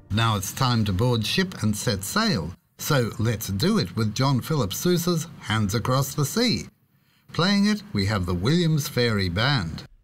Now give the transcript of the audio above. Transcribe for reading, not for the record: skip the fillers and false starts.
Now it's time to board ship and set sail, so let's do it with John Philip Sousa's Hands Across the Sea. Playing it, we have the Williams Ferry Band.